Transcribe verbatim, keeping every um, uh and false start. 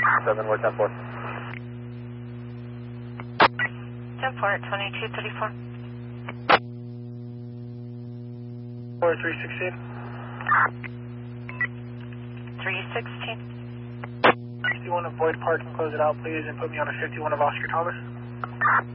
seven, we're ten four. ten four at twenty-two thirty-four. four three sixteen. three sixteen. If you want to avoid park and close it out, please, and put me on a fifty-one of Oscar Thomas.